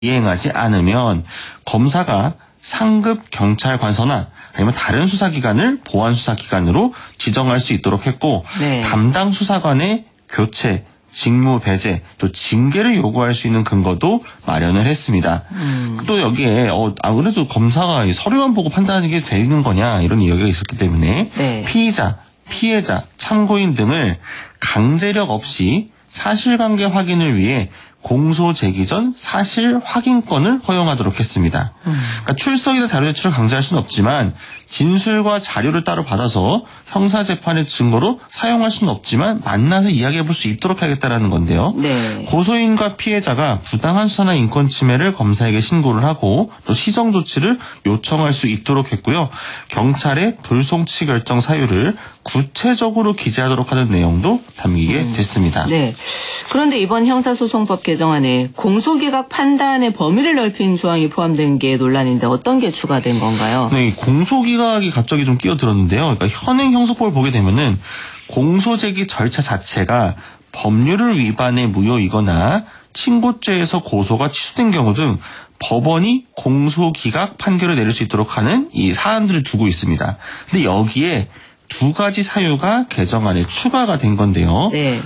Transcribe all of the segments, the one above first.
이행하지 않으면 검사가 상급 경찰관서나 아니면 다른 수사기관을 보안수사기관으로 지정할 수 있도록 했고 네. 담당 수사관의 교체, 직무 배제, 또 징계를 요구할 수 있는 근거도 마련을 했습니다. 또 여기에 아무래도 검사가 서류만 보고 판단하는 게 되는 거냐 이런 이야기가 있었기 때문에 네. 피의자, 피해자, 참고인 등을 강제력 없이 사실관계 확인을 위해 공소 제기 전 사실 확인권을 허용하도록 했습니다. 그러니까 출석이나 자료 제출을 강제할 수는 없지만 진술과 자료를 따로 받아서 형사재판의 증거로 사용할 수는 없지만 만나서 이야기해 볼 수 있도록 하겠다라는 건데요. 네. 고소인과 피해자가 부당한 수사나 인권 침해를 검사에게 신고를 하고 또 시정 조치를 요청할 수 있도록 했고요. 경찰의 불송치 결정 사유를 구체적으로 기재하도록 하는 내용도 담기게 됐습니다. 네. 그런데 이번 형사소송법 개정안에 공소기각 판단의 범위를 넓힌 조항이 포함된 게 논란인데 어떤 게 추가된 건가요? 네, 공소기각이 갑자기 좀 끼어들었는데요. 그러니까 현행 형사법을 보게 되면은 공소제기 절차 자체가 법률을 위반해 무효이거나 친고죄에서 고소가 취소된 경우 등 법원이 공소기각 판결을 내릴 수 있도록 하는 이 사안들을 두고 있습니다. 근데 여기에 두 가지 사유가 개정안에 추가가 된 건데요. 네.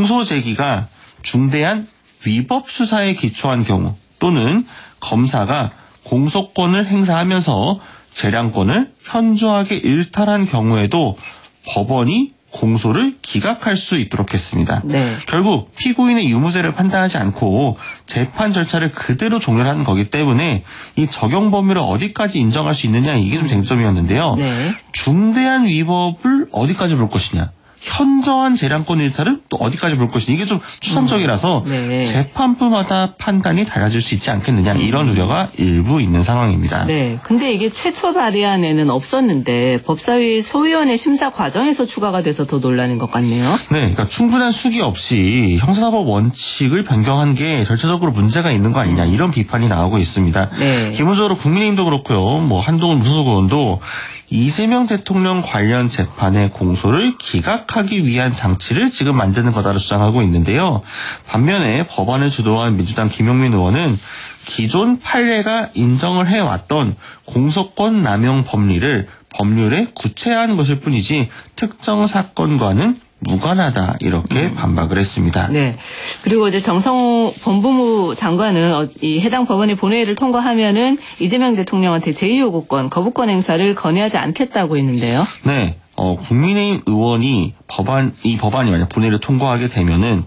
공소제기가 중대한 위법 수사에 기초한 경우 또는 검사가 공소권을 행사하면서 재량권을 현저하게 일탈한 경우에도 법원이 공소를 기각할 수 있도록 했습니다. 네. 결국 피고인의 유무죄를 판단하지 않고 재판 절차를 그대로 종료하는 거기 때문에 이 적용 범위를 어디까지 인정할 수 있느냐 이게 좀 쟁점이었는데요. 네. 중대한 위법을 어디까지 볼 것이냐. 현저한 재량권 일탈은 또 어디까지 볼 것이냐. 이게 좀 추상적이라서 네. 재판부마다 판단이 달라질 수 있지 않겠느냐. 이런 우려가 일부 있는 상황입니다. 네. 근데 이게 최초 발의안에는 없었는데 법사위 소위원회 심사 과정에서 추가가 돼서 더 논란인 것 같네요. 네, 그러니까 충분한 수기 없이 형사사법 원칙을 변경한 게 절차적으로 문제가 있는 거 아니냐 이런 비판이 나오고 있습니다. 네. 기본적으로 국민의힘도 그렇고요. 뭐 한동훈 무소속 의원도 이재명 대통령 관련 재판의 공소를 기각하기 위한 장치를 지금 만드는 거다로 주장하고 있는데요. 반면에 법안을 주도한 민주당 김용민 의원은 기존 판례가 인정을 해왔던 공소권 남용 법리를 법률에 구체화하는 것일 뿐이지 특정 사건과는 무관하다 이렇게 반박을 했습니다. 네. 그리고 이제 정성호 법무부 장관은 이 해당 법원의 본회의를 통과하면은 이재명 대통령한테 제2요구권 거부권 행사를 건의하지 않겠다고 했는데요. 네. 국민의힘 의원이 이 법안이 만약 본회의를 통과하게 되면은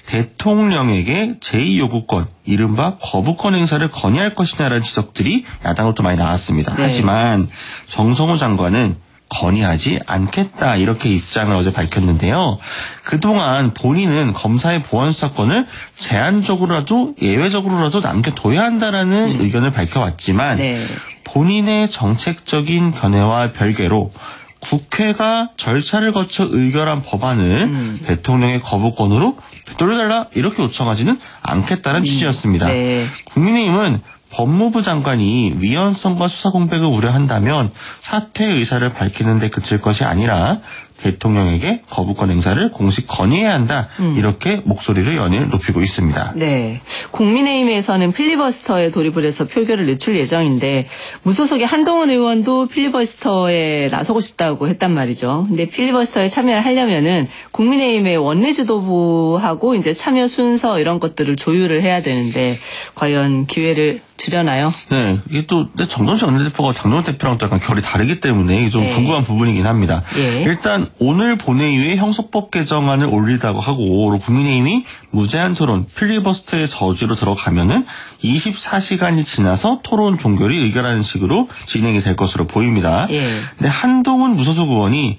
대통령에게 제2요구권, 이른바 거부권 행사를 건의할 것이냐라는 지적들이 야당으로부터 많이 나왔습니다. 네. 하지만 정성호 장관은 건의하지 않겠다 이렇게 입장을 어제 밝혔는데요. 그동안 본인은 검사의 보안수사권을 제한적으로라도 예외적으로라도 남겨둬야 한다라는 의견을 밝혀왔지만 네. 본인의 정책적인 견해와 별개로 국회가 절차를 거쳐 의결한 법안을 대통령의 거부권으로 되돌려달라 이렇게 요청하지는 않겠다는 취지였습니다. 네. 국민의힘은 법무부 장관이 위헌성과 수사 공백을 우려한다면 사퇴 의사를 밝히는 데 그칠 것이 아니라 대통령에게 거부권 행사를 공식 건의해야 한다. 이렇게 목소리를 연일 높이고 있습니다. 네. 국민의힘에서는 필리버스터에 돌입을 해서 표결을 늦출 예정인데 무소속의 한동훈 의원도 필리버스터에 나서고 싶다고 했단 말이죠. 근데 필리버스터에 참여를 하려면은 국민의힘의 원내 지도부하고 이제 참여 순서 이런 것들을 조율을 해야 되는데 과연 기회를 주려나요? 네, 이게 또 정점식 원내대표가 장동훈 대표랑 또 약간 결이 다르기 때문에 좀 네. 궁금한 부분이긴 합니다. 예. 일단 오늘 본회의에 형소법 개정안을 올리다고 하고 국민의힘이 무제한 토론 필리버스터의 저지로 들어가면은 24시간이 지나서 토론 종결이 의결하는 식으로 진행이 될 것으로 보입니다. 예. 근데 한동훈 무소속 의원이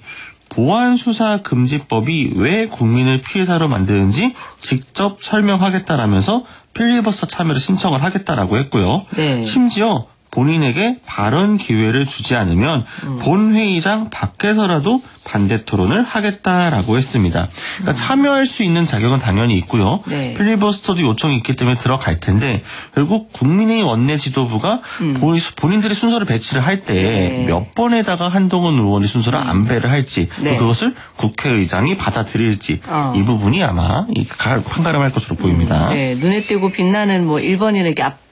보안수사금지법이 왜 국민을 피해자로 만드는지 직접 설명하겠다라면서 필리버스터 참여를 신청을 하겠다라고 했고요. 네. 심지어 본인에게 발언 기회를 주지 않으면 본회의장 밖에서라도 반대 토론을 하겠다라고 했습니다. 그러니까 참여할 수 있는 자격은 당연히 있고요. 네. 필리버스터도 요청이 있기 때문에 들어갈 텐데 결국 국민의힘 원내 지도부가 본인들의 순서를 배치를 할 때 몇 네. 번에다가 한동훈 의원의 순서를 안배를 할지 네. 그것을 국회의장이 받아들일지 이 부분이 아마 한가름할 것으로 보입니다. 네. 눈에 띄고 빛나는 뭐 1번이 이렇게